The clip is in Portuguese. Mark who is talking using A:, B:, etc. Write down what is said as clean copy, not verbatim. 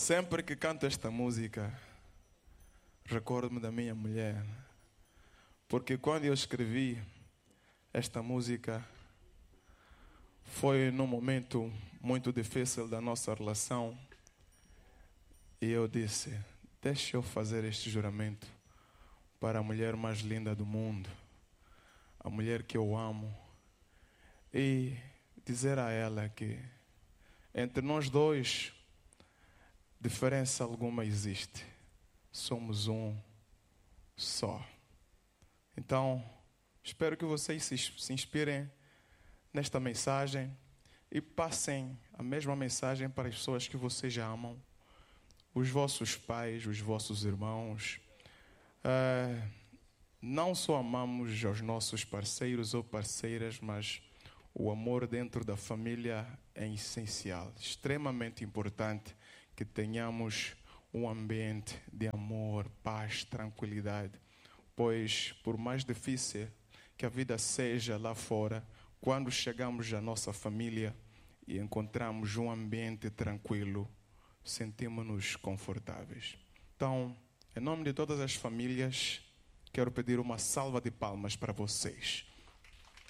A: Sempre que canto esta música, recordo-me da minha mulher. Porque quando eu escrevi esta música, foi num momento muito difícil da nossa relação. E eu disse, deixa eu fazer este juramento para a mulher mais linda do mundo, a mulher que eu amo, e dizer a ela que entre nós dois, diferença alguma existe. Somos um só. Então, espero que vocês se inspirem nesta mensagem e passem a mesma mensagem para as pessoas que vocês amam, os vossos pais, os vossos irmãos. Não só amamos aos nossos parceiros ou parceiras, mas o amor dentro da família é essencial, extremamente importante que tenhamos um ambiente de amor, paz, tranquilidade. Pois, por mais difícil que a vida seja lá fora, quando chegamos à nossa família e encontramos um ambiente tranquilo, sentimos-nos confortáveis. Então, em nome de todas as famílias, quero pedir uma salva de palmas para vocês.